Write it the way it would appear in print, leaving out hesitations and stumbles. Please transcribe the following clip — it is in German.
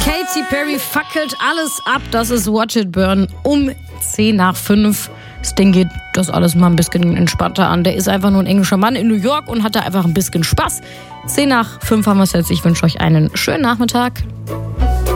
Katy Perry fackelt alles ab. Das ist Watch It Burn um 10:05. Das Ding geht das alles mal ein bisschen entspannter an. Der ist einfach nur ein englischer Mann in New York und hat da einfach ein bisschen Spaß. 10:05 haben wir es jetzt. Ich wünsche euch einen schönen Nachmittag.